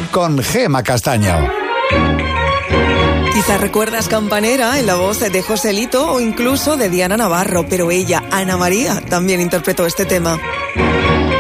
con Gema Castaño. Quizás recuerdas Campanera en la voz de Joselito o incluso de Diana Navarro, pero ella, Ana María, también interpretó este tema.